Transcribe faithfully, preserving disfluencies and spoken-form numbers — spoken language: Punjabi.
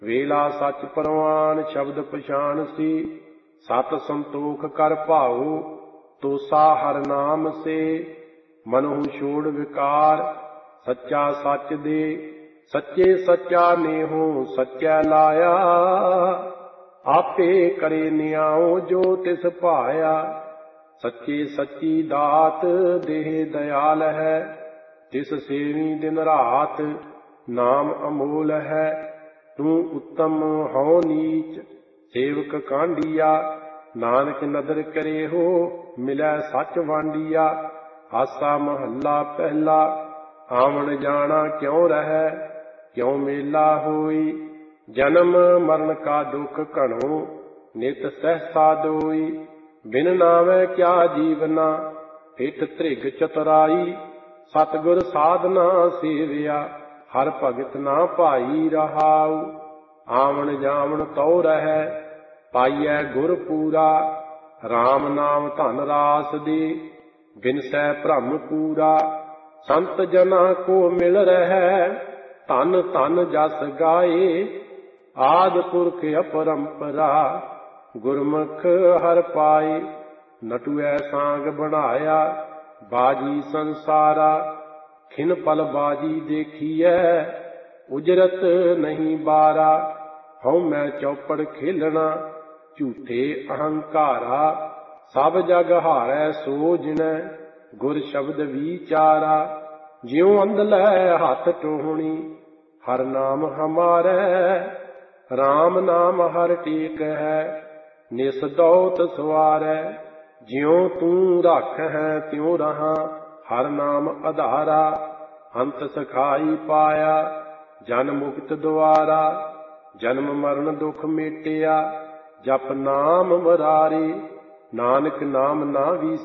ਵੇਲਾ ਸੱਚ ਪ੍ਰਵਾਨ ਸ਼ਬਦ ਪਛਾਣ ਸੀ। ਸਤ ਸੰਤੋਖ ਕਰ ਭਾਉ ਤੋਸਾ ਹਰ ਨਾਮ ਸੇ। ਮਨਹੁ ਛੋੜ ਵਿਕਾਰ ਸੱਚਾ ਸੱਚ ਦੇ। ਸੱਚੇ ਸੱਚਾ ਨੇਹੋ ਸੱਚੈ ਲਾਇਆ। ਆਪੇ ਕਰੇ ਨਿਆਉ ਜੋ ਤਿਸ ਭਾਇਆ। ਸੱਚੇ ਸੱਚੀ ਦਾਤ ਦੇਹ ਦਇਆਲ ਹੈ। ਤਿਸ ਸੇਵੀ ਦਿਨ ਰਾਤ ਨਾਮ ਅਮੋਲ ਹੈ। ਤੂੰ ਉੱਤਮ ਹਉ ਨੀਚ ਸੇਵਕ ਕਾਂਡੀਆ। ਨਾਨਕ ਨਦਰ ਕਰੇ ਹੋ ਮਿਲੈ ਸੱਚ ਵਾਂਡੀਆ। ਆਸਾ ਮਹੱਲਾ ਪਹਿਲਾ। ਆਵਣ ਜਾਣਾ ਕਿਉ ਰਹੈ ਕਿਉ ਮੇਲਾ ਹੋਈ। ਜਨਮ ਮਰਨ ਕਾ ਦੁਖ ਘਣੋ ਨਿਤ ਸਹਿਸਾ ਦੋਈ। ਬਿਨ ਨਾਵੈ ਕਿਆ ਜੀਵਨਾ ਹਿਤ ਧ੍ਰਿਗ ਚਤੁਰਾਈ। ਸਤਿਗੁਰ ਸਾਧਨਾ ਸੇਵਿਆ ਹਰ ਭਗਤ ਨਾ ਭਾਈ ਰਹਾਉ। ਆਵਣ ਜਾਵਣ ਤਉ ਰਹੈ ਪਾਈਐ ਗੁਰ ਪੂਰਾ। RAM ਨਾਮ ਧਨ ਰਾਸ ਦੇ ਬਿਨਸੈ ਭ੍ਰਮ ਪੂਰਾ। ਸੰਤ ਜਨਾ ਕੋ ਮਿਲ ਰਹੈ ਧਨ ਧਨ ਜਸ ਗਾਏ। ਆਦਿ ਪੁਰਖ ਅਪਰੰਪਰਾ ਗੁਰਮੁਖ ਹਰਿ ਪਾਏ। ਨਟੁਐ ਸਾਂਗ ਬਣਾਇਆ ਬਾਜੀ ਸੰਸਾਰਾ। ਖਿਨ ਪਲ ਬਾਜੀ ਦੇਖੀਐ ਉਜਰਤ ਨਹੀਂ ਬਾਰਾ। ਹਉ ਮੈਂ ਚੌਪੜ ਖੇਲਣਾ ਝੂਠੇ ਅਹੰਕਾਰਾ। ਸਭ ਜਗ ਹਾਰੈ ਸੋ ਜਿਨੈ ਗੁਰ ਸ਼ਬਦ ਵਿਚਾਰਾ। ਜਿਉ ਅੰਧਲੇ ਹੱਥ ਟੋਹਣੀ ਹਰ ਨਾਮ ਹਮਾਰੈ। RAM ਨਾਮ ਹਰ ਟੇਕ ਹੈ ਨਿਸ ਦੌਤ ਸਵਾਰੈ। ਜਿਉ ਤੂੰ ਰੱਖ ਹੈ ਤਿਉ ਰਹਾ ਹਰ ਨਾਮ ਆਧਾਰਾ। ਅੰਤ ਸਖਾਈ ਪਾਇਆ ਜਨ ਮੁਕਤ ਦੁਆਰਾ। ਜਨਮ ਮਰਨ ਦੁਖ ਮੇਟਿਆ ਜਪ ਨਾਮ ਮੁਰਾਰੇ। ਨਾਨਕ ਨਾਮ ਨਾ ਵੀ